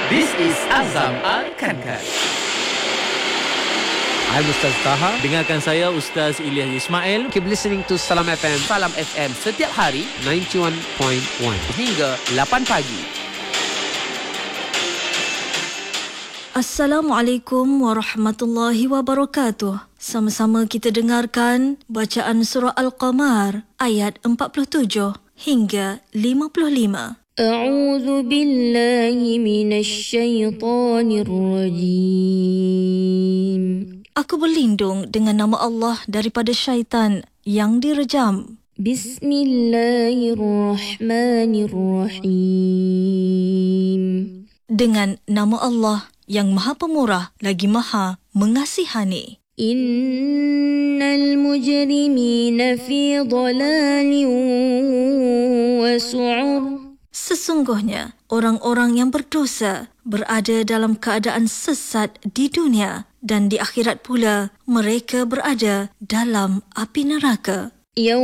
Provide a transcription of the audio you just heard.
This is Azam Al-Kankan. I'm Ustaz Taha. Dengarkan saya Ustaz Ilyas Ismail. Keep listening to Salam FM. Salam FM setiap hari 91.1 hingga 8 pagi. Assalamualaikum warahmatullahi wabarakatuh. Sama-sama kita dengarkan bacaan surah Al-Qamar ayat 47 hingga 55. أعوذ بالله من الشيطان الرجيم. Aku berlindung dengan nama Allah daripada syaitan yang direjam. Bismillahirrahmanirrahim. Dengan nama Allah yang Maha Pemurah lagi Maha Mengasihani. Innal mujrimina fi dhalalin wa su'ur. Sesungguhnya orang-orang yang berdosa berada dalam keadaan sesat di dunia dan di akhirat pula mereka berada dalam api neraka.